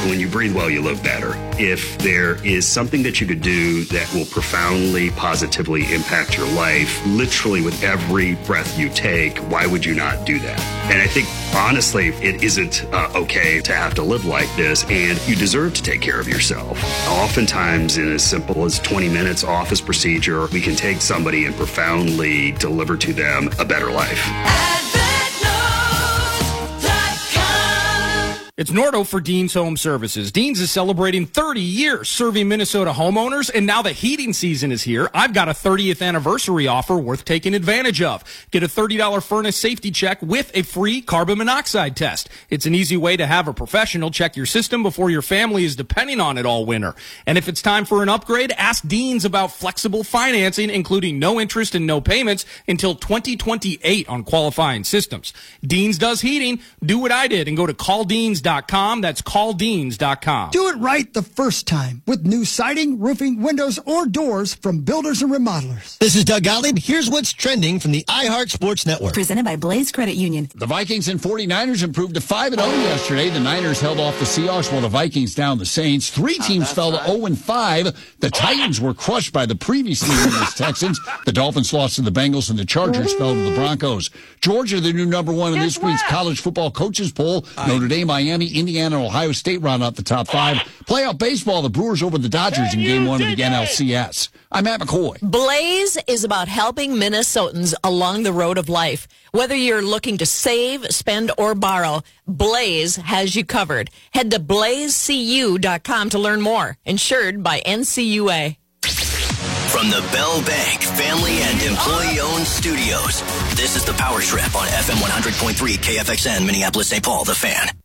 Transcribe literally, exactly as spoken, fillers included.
When you breathe well, you live better. If there is something that you could do that will profoundly, positively impact your life, literally with every breath you take, why would you not do that? And I think, honestly, it isn't uh, okay to have to live like this, and you deserve to take care of yourself. Oftentimes, in as simple as twenty minutes office procedure, we can take somebody and profoundly deliver to them a better life. It's Nordo for Dean's Home Services. Dean's is celebrating thirty years serving Minnesota homeowners, and now the heating season is here. I've got a thirtieth anniversary offer worth taking advantage of. Get a thirty dollars furnace safety check with a free carbon monoxide test. It's an easy way to have a professional check your system before your family is depending on it all winter. And if it's time for an upgrade, ask Dean's about flexible financing, including no interest and no payments until twenty twenty-eight on qualifying systems. Dean's does heating. Do what I did and go to call deans dot com. That's call deans dot com. Do it right the first time with new siding, roofing, windows, or doors from Builders and Remodelers. This is Doug Gottlieb. Here's what's trending from the iHeart Sports Network. Presented by Blaze Credit Union. The Vikings and forty-niners improved to five and oh yesterday. The Niners held off the Seahawks while the Vikings downed the Saints. Three teams oh, fell to oh and five. The Titans were crushed by the previously winless Texans. The Dolphins lost to the Bengals, and the Chargers fell to the Broncos. Georgia, the new number one in this week's college football coaches poll. Notre Dame, Miami, Indiana, and Ohio State round out the top five. Playoff baseball, the Brewers over the Dodgers in game one of the N L C S. I'm Matt McCoy. Blaze is about helping Minnesotans along the road of life. Whether you're looking to save, spend, or borrow, Blaze has you covered. Head to blaze c u dot com to learn more. Insured by N C U A. From the Bell Bank family and employee-owned studios, this is the Power Trip on F M one hundred point three K F X N, Minneapolis, Saint Paul, The Fan.